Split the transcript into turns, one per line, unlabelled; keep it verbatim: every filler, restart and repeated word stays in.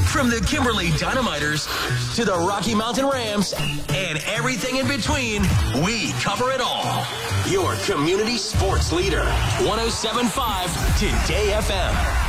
From the Kimberly Dynamiters to the Rocky Mountain Rams and everything in between, we cover it all. Your community sports leader, one oh seven point five Today F M.